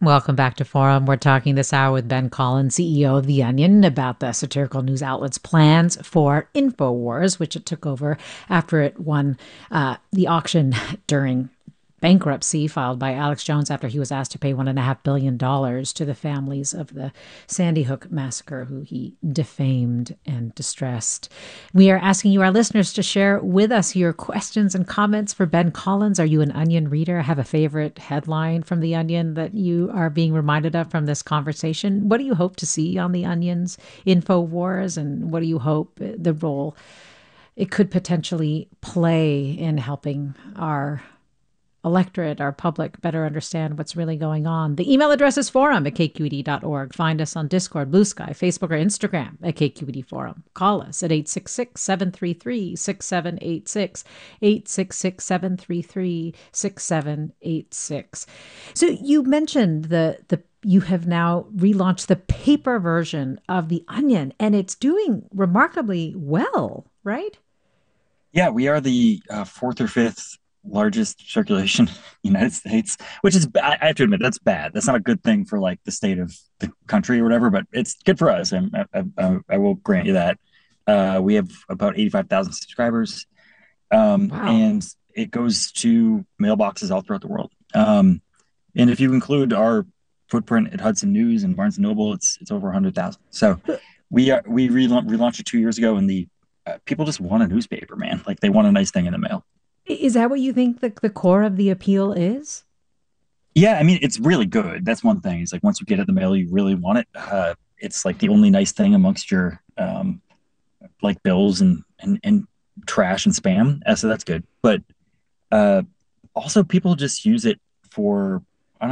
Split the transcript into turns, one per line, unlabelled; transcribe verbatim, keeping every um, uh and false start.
Welcome back to Forum. We're talking this hour with Ben Collins, C E O of The Onion, about the satirical news outlet's plans for InfoWars, which it took over after it won uh, the auction during bankruptcy filed by Alex Jones after he was asked to pay one and a half billion dollars to the families of the Sandy Hook massacre, who he defamed and distressed. We are asking you, our listeners, to share with us your questions and comments for Ben Collins. Are you an Onion reader? Have a favorite headline from The Onion that you are being reminded of from this conversation? What do you hope to see on The Onion's InfoWars, and what do you hope the role it could potentially play in helping our electorate, our public, better understand what's really going on? The email address is forum at k q e d dot org. Find us on Discord, Blue Sky, Facebook, or Instagram at K Q E D Forum. Call us at eight six six, seven three three, six seven eight six, eight six six, seven three three, six seven eight six. So you mentioned the the you have now relaunched the paper version of The Onion, and it's doing remarkably well, right?
Yeah, we are the uh, fourth or fifth largest circulation in the United States, which is, I have to admit, that's bad. That's not a good thing for like the state of the country or whatever, but it's good for us. And I, I, I will grant you that. Uh, we have about eighty-five thousand subscribers, um,
Wow.
and it goes to mailboxes all throughout the world. Um, and if you include our footprint at Hudson News and Barnes and Noble, it's it's over one hundred thousand. So we are we rela- relaunched it two years ago, and the uh, people just want a newspaper, man. Like they want a nice thing in the mail.
Is that what you think the, the core of the appeal is?
Yeah, I mean, it's really good. That's one thing. It's like once you get it in the mail, you really want it. Uh, it's like the only nice thing amongst your um, like bills and and and trash and spam. Uh, so that's good. But uh, also, people just use it for